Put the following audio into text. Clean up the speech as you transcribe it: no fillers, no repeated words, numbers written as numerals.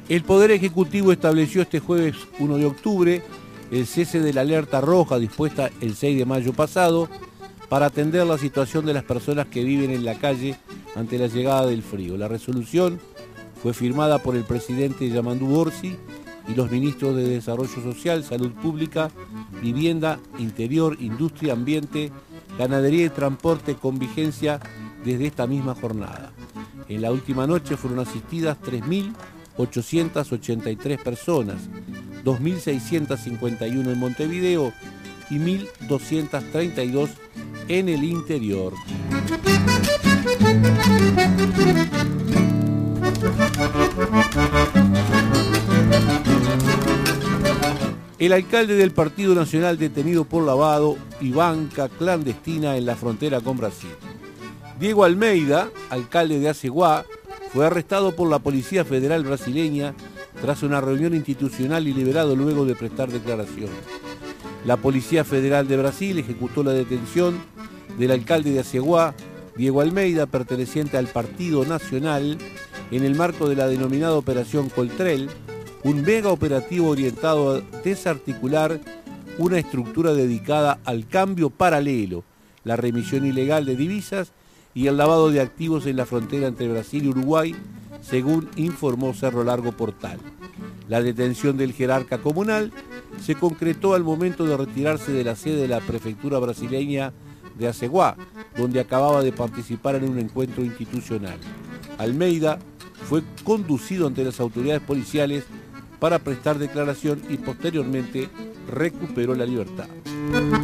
El Poder Ejecutivo estableció este jueves 1 de octubre el cese de la alerta roja dispuesta el 6 de mayo pasado para atender la situación de las personas que viven en la calle ante la llegada del frío. La resolución fue firmada por el presidente Yamandu Orsi y los ministros de Desarrollo Social, Salud Pública, Vivienda, Interior, Industria, Ambiente, Ganadería y Transporte con vigencia desde esta misma jornada. En la última noche fueron asistidas 3.883 personas, 2.651 en Montevideo y 1.232 en el interior. El alcalde del Partido Nacional detenido por lavado y banca clandestina en la frontera con Brasil. Diego Almeida, alcalde de Aceguá, fue arrestado por la Policía Federal brasileña tras una reunión institucional y liberado luego de prestar declaración. La Policía Federal de Brasil ejecutó la detención del alcalde de Aceguá, Diego Almeida, perteneciente al Partido Nacional, en el marco de la denominada Operación Coltrel, un mega operativo orientado a desarticular una estructura dedicada al cambio paralelo, la remisión ilegal de divisas y el lavado de activos en la frontera entre Brasil y Uruguay, según informó Cerro Largo Portal. La detención del jerarca comunal se concretó al momento de retirarse de la sede de la prefectura brasileña de Aceguá, donde acababa de participar en un encuentro institucional. Almeida fue conducido ante las autoridades policiales para prestar declaración y posteriormente recuperó la libertad.